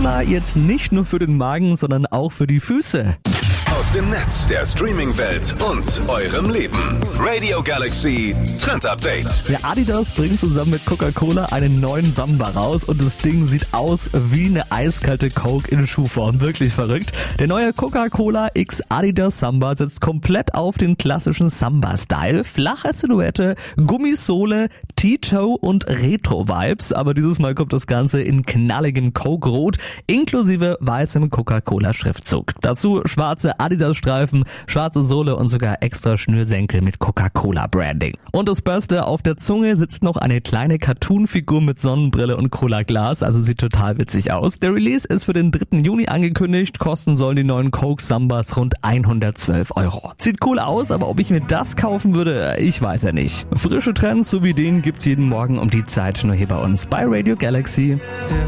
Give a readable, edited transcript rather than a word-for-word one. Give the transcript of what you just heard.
Cola jetzt nicht nur für den Magen, sondern auch für die Füße. Aus dem Netz, der Streaming-Welt und eurem Leben. Radio Galaxy Trend Update. Der Adidas bringt zusammen mit Coca-Cola einen neuen Samba raus und das Ding sieht aus wie eine eiskalte Coke in Schuhform. Wirklich verrückt. Der neue Coca-Cola X Adidas Samba setzt komplett auf den klassischen Samba-Style. Flache Silhouette, Gummisohle, T-Toe und Retro-Vibes. Aber dieses Mal kommt das Ganze in knalligem Coke-Rot inklusive weißem Coca-Cola-Schriftzug. Dazu schwarze Adidas-Streifen, schwarze Sohle und sogar extra Schnürsenkel mit Coca-Cola-Branding. Und das Beste, auf der Zunge sitzt noch eine kleine Cartoon-Figur mit Sonnenbrille und Cola-Glas, also sieht total witzig aus. Der Release ist für den 3. Juni angekündigt, kosten sollen die neuen Coke Sambas rund 112 €. Sieht cool aus, aber ob ich mir das kaufen würde, ich weiß ja nicht. Frische Trends so wie den gibt's jeden Morgen um die Zeit nur hier bei uns bei Radio Galaxy.